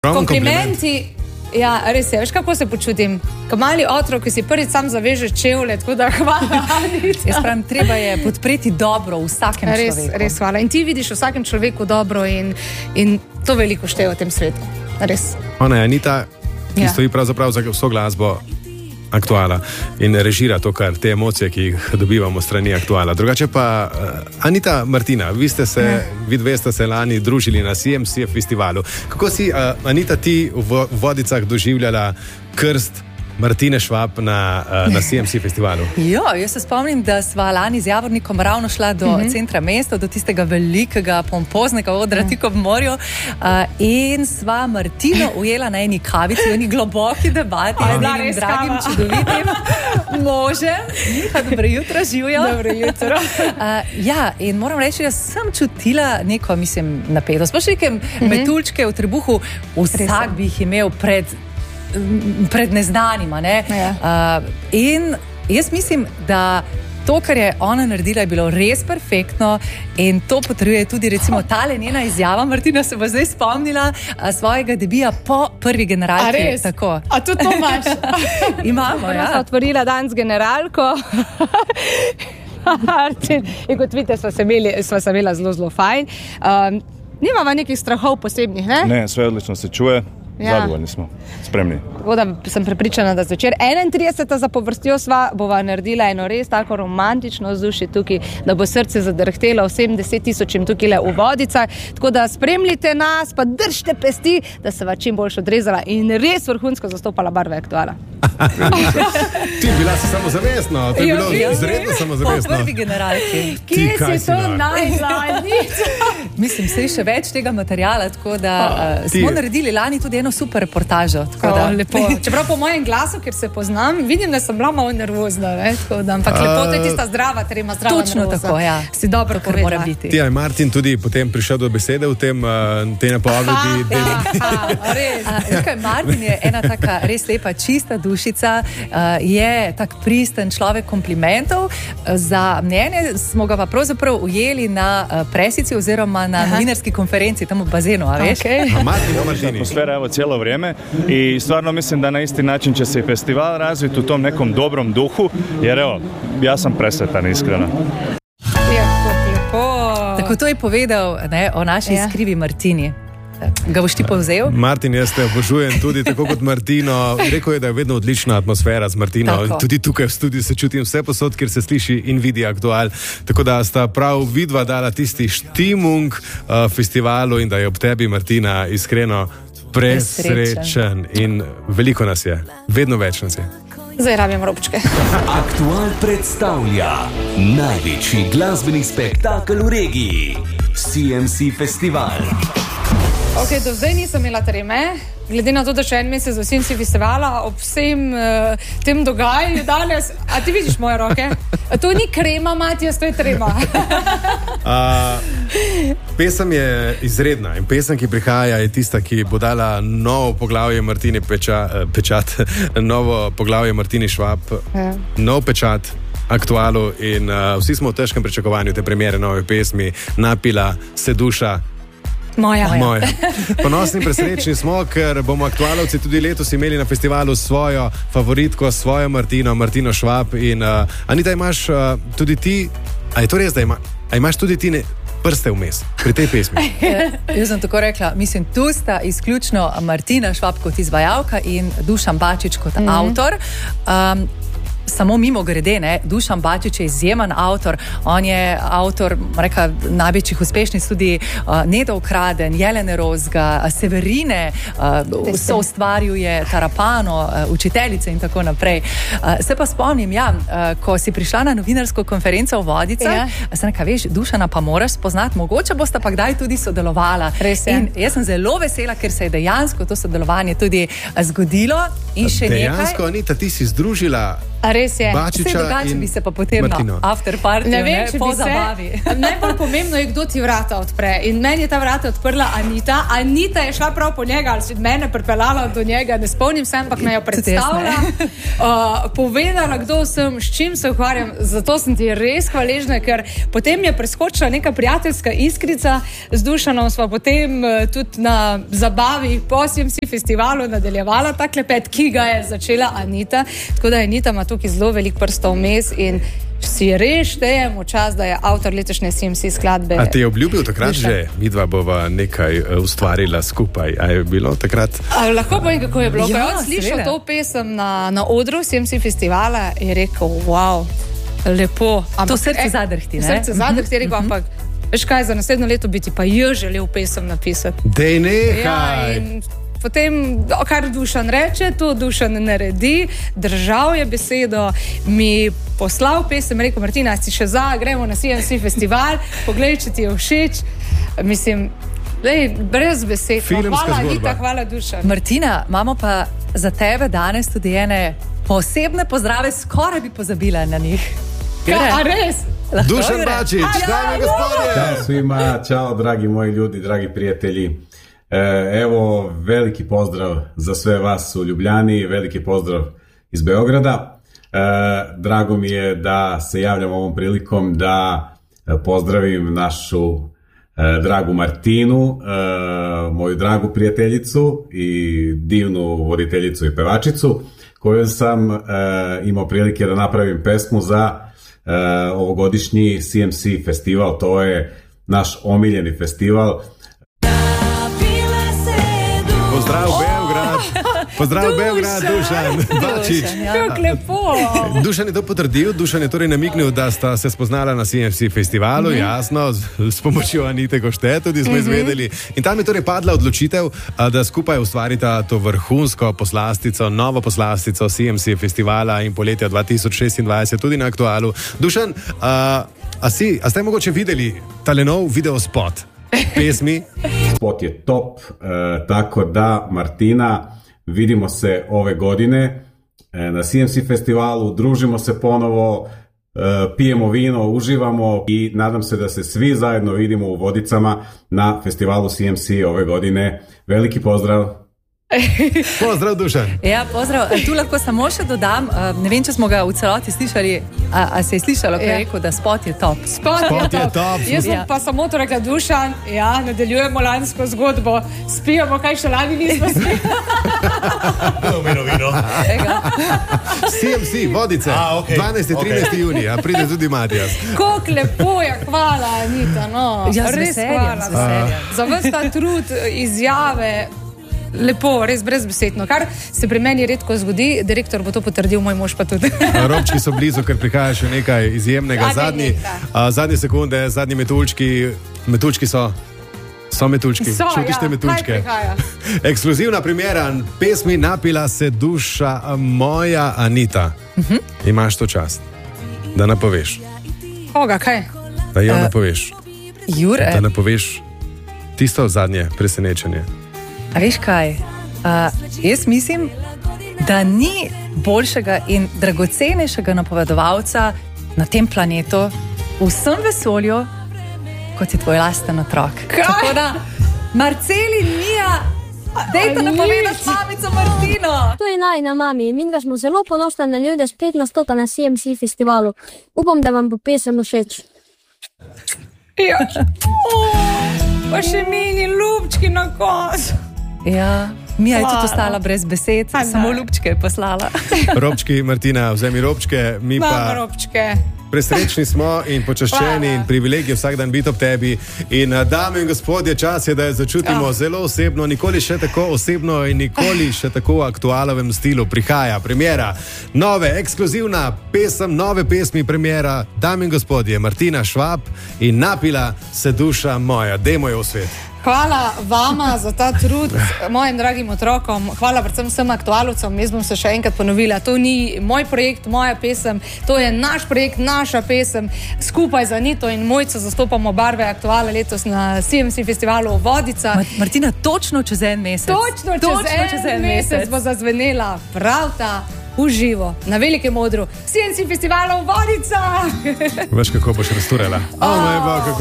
Komplimenti. Ja, res je. Veš, kako se počutim? Ko mali otrok, ki si prvič sam zaveže čevlje, tako da hvala, Anica. Jaz pravim, treba je podpreti dobro v vsakem človeku. Res hvala. In ti vidiš v vsakem človeku dobro in to veliko šteje v tem svetu. Res. Ona je Anita, ki stoji pravzaprav za vso glasbo Aktuala in režira to, kar te emocije, ki jih dobivamo strani Aktuala. Drugače pa, Anita, Martina, vi dve ste se lani družili na CMC festivalu. Kako si, Anita, ti v Vodicah doživljala krst Martine Švab na CMC festivalu? Jo, jaz se spomnim, da sva lani z Javornikom ravno šla do centra mesta, do tistega velikega, pompoznega odra tik ob morju in sva Martino ujela na eni kavici, v eni globoki debati z njenim dragim, čudovitim možem. Dobro jutro, živijo. Dobro jutro. Ja, in moram reči, da sem čutila neko, napetost. Sploh še neke metuljčke v trebuhu, vsak bi jih imel pred neznanima, ne? In jaz mislim, da to, kar je ona naredila, je bilo res perfektno in to potrjuje tudi recimo tale njena izjava. Martina se bo zdaj spomnila svojega debija po prvi generalki. A res? Tako. A tudi to imaš? Imamo, ja. Sem otvorila dan z generalko. In kot vidite, sva se imela zelo fajn. Nimava nekih strahov posebnih, ne? Ne, sve odlično se čuje. Zadovoljni smo, spremni. Tako da sem prepričana, da zvečer 31. zapovrstjo bova naredila eno res tako romantično vzdušje tukaj, da bo srce zadrhtelo vsem 10.000 tukaj v Vodicah. Tako da spremljite nas, pa držite pesti, da se va čim boljš odrezala in res vrhunsko zastopala barve Aktuala. Ti bila si samozavestno, to je bilo izredno samozavestno. Po prvi generalki. Kje si to najzadnjica? Mislim, se še več tega materijala, tako da smo naredili lani tudi eno super reportažo. Lepo. Čeprav po mojem glasu, ker se poznam, vidim, da sem bila malo nervozna. Ampak lepo, to je tista zdrava, trema zdrava točno nervoza. Tako, ja. Si dobro povedala. Mora biti. Ti je Martin tudi potem prišel do besede v tej napovedi. Martin je ena taka res lepa, čista dušica, je tak pristen človek komplimentov. Za mnenje smo ga pa pravzaprav ujeli na presici oziroma na novinarski konferenci tam v bazenu, a veš? Atmosfera evo cijelo vrijeme i stvarno mislim da na isti način će se i festival razviti u tom nekom dobrom duhu, jer evo, ja sam presretan iskreno. Tako to je povedal o naši iskrivi Martini. Ga boš ti povzel? Martin, jaz te obožujem tudi tako kot Martino. Rekel je, da je vedno odlična atmosfera z Martino. Tako. Tudi tukaj v studiu se čutim vse posod, kjer se sliši in vidi Aktual. Tako da sta prav vidva dala tisti štimung festivalu in da je ob tebi, Martina, iskreno presrečen. In veliko nas je. Vedno več nas je. Zdaj rabim robčke. Aktual predstavlja največji glasbeni spektakel v regiji. CMC Festival. Ok, do zdaj nisem imela treme, glede na to, da še en mesec v CMC festivala, ob vsem tem dogajanju danes. A ti vidiš moje roke? To ni krema, Matijas, to je trema. Pesem je izredna in pesem, ki prihaja, je tista, ki bo dala novo poglavje Martini pečat, novo poglavje Martini Švab, nov pečat Aktualu in vsi smo v težkem pričakovanju te premiere nove pesmi. Napila se duša. Moja. Ponosni in presrečni smo, ker bomo Aktualovci tudi letos imeli na festivalu svojo favoritko, svojo Martino Švab. In Anita, imaš tudi ti, a je to res, da imaš tudi ti prste vmes pri tej pesmi? Jaz sem tako rekla, mislim, tu sta izključno Martina Švab kot izvajalka in Dušan Bačič kot avtor. Samo mimo grede, Dušan Bačič je izjemen avtor. On je avtor, največjih uspešnic tudi Nedo ukraden, Jelene Rozga, Severine, so ustvarjuje Tarapano, Učiteljice in tako naprej. Se pa spomnim, ko si prišla na novinarsko konferenco v Vodicah, sem rekla, veš, Dušana pa moraš spoznati, mogoče bosta pa kdaj tudi sodelovala. Res je. In jaz sem zelo vesela, ker se je dejansko to sodelovanje tudi zgodilo. In še dejansko, Anita, ti si združila A res je. Bačiča in bi se pa potem Martino. na after party, Ne vem, če po bi se. zabavi. Najbolj pomembno je, kdo ti vrata odpre. In meni je ta vrata odprla Anita. Anita je šla prav po njega, ali si mene pripeljala do njega, ne spomnim se, ampak naj jo predstavlja. Povedala, kdo sem, s čim se ukvarjam. Zato sem ti res hvaležna, ker potem je preskočila neka prijateljska iskrica. Z Dušanom sva potem tudi na zabavi po CMC festivalu nadaljevala ta klepet, ki ga je začela Anita. Tako da Anita ima tukaj zelo velik prstov vmes in si res štejemo čas, da je avtor letošnje CMC skladbe. A te je obljubil takrat že? Midva bova nekaj ustvarila skupaj. A je bilo takrat? Lahko povem, kako je bilo. Ko je on slišal seveda. to pesem na odru CMC festivala, je rekel, wow, lepo. To srce zadrhti, ne? Srce zadrhti, je rekel, ampak veš kaj, za naslednjo leto bi ti pa želel pesem napisati. Dej Ja, nehaj! in potem, kar Dušan reče, to Dušan naredi, držal je besedo, mi poslal pesem, rekel, Martina, si še gremo na CMC festival, poglej, če ti je všeč. Mislim, brez besed. Filmska Hvala, zgodba. Anita, hvala, Dušan. Martina, imamo pa za tebe danes tudi ene posebne pozdrave, skoraj bi pozabila na njih. A res? Lahko, Dušan Jure? Bačić, dame i gospodje! Ćao svima, čao dragi moji ljudi, dragi prijatelji. Evo, veliki pozdrav za sve vas u Ljubljani, veliki pozdrav iz Beograda. Drago mi je da se javljam ovom prilikom da pozdravim našu dragu Martinu, moju dragu prijateljicu i divnu voditeljicu i pevačicu, koju sam imao prilike da napravim pesmu za ovogodišnji CMC festival. To je naš omiljeni festival. Pozdrav Beograd! Pozdrav Beograd, Dušan Bačić! Kako lepo! Dušan je to potrdil, Dušan je torej namignil, da sta se spoznala na CMC festivalu, jasno, s pomočjo Anite Košte, tudi smo izvedeli. In tam je torej padla odločitev, da skupaj ustvarita to vrhunsko poslastico, novo poslastico CMC festivala in poletja 2026, tudi na Aktualu. Dušan, a ste mogoče videli tale nov videospot pesmi? Spot je top, tako da Martina, vidimo se ove godine na CMC festivalu, družimo se ponovo, pijemo vino, uživamo i nadam se da se svi zajedno vidimo u Vodicama na festivalu CMC ove godine. Veliki pozdrav! Pozdrav, Dušan! Ja, pozdrav. Tu lahko samo še dodam, ne vem, če smo ga v celoti slišali, a se je slišalo, ko je rekel, da spot je top. Spot je top. Jaz sem pa samo to rekla, Dušan, nadaljujemo lansko zgodbo, spijamo, kaj še lani nismo spili. CMC, Vodice, 12. 13. junija, pride tudi Matijas. Kako lepo je, hvala, Anita, no. Ja, z Res veseljem, hvala. z veseljem. Za ves ta trud, izjave, lepo, res brezbesedno. Kar se pri meni redko zgodi, direktor bo to potrdil, moj mož pa tudi. Robčki so blizu, ker prihaja še nekaj izjemnega. Zadnje sekunde, zadnji metuljčki so metuljčki. Čutiš te metuljčke? Ekskluzivna premiera pesmi Napila se duša moja, Anita. Imaš to čast, da napoveš. Koga, kaj? Da jo napoveš. Jure, Da napoveš tisto zadnje presenečenje. a veš kaj? Jaz mislim, da ni boljšega in dragocenejšega napovedovalca na tem planetu, v vsem vesolju, kot je tvoj lasten otrok. Tako da, Marceli, Mija, dajte napovedati mamico Martino. To je najina mami. Mi smo zelo ponosni na njo, da spet nastopa na CMC festivalu. Upam, da vam bo pesem všeč. Ja. Pa še mini ljubčki na kosu. Ja, Mija je tudi ostala brez besed, samo ljubčke je poslala. Robčki, Martina, vzemi robčke, mi Imam pa robčke. presrečni smo in počaščeni in privilegij vsak dan biti ob tebi. In dame in gospodje, čas je, da jo začutimo zelo osebno, nikoli še tako osebno in nikoli še tako v aktualovem stilu. Prihaja premiera nove, ekskluzivna pesem, nove pesmi premiera, dame in gospodje, Martina Švab in Napila se duša moja. Dajmo jo v svet. Hvala vama za ta trud, mojim dragim otrokom, hvala predvsem vsem aktualcem. Jaz bom se še enkrat ponovila, to ni moj projekt, moja pesem, to je naš projekt, naša pesem. Skupaj z Anito in Mojco zastopamo barve Aktuale letos na CMC festivalu Vodica. Martina, točno čez en mesec. Točno čez en mesec bo zazvenela prav ta v živo na velikem odru CNC festivalu Vodica. Veš, kako boš rasturala?